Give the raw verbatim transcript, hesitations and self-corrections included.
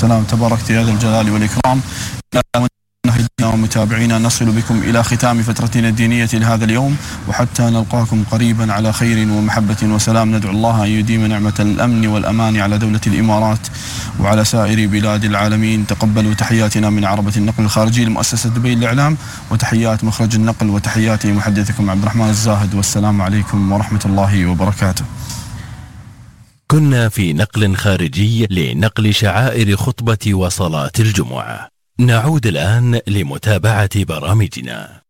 والسلام، تباركت يا ذا الجلال والإكرام. مشاهدينا ومتابعينا، نصل بكم إلى ختام فترتنا الدينية لهذا اليوم، وحتى نلقاكم قريبا على خير ومحبة وسلام، ندعو الله أن يديم نعمة الأمن والأمان على دولة الإمارات وعلى سائر بلاد العالمين. تقبلوا تحياتنا من عربة النقل الخارجي لمؤسسة دبي للإعلام، وتحيات مخرج النقل، وتحياتي محدثكم عبد الرحمن الزاهد، والسلام عليكم ورحمة الله وبركاته. كنا في نقل خارجي لنقل شعائر خطبة وصلاة الجمعة. نعود الآن لمتابعة برامجنا.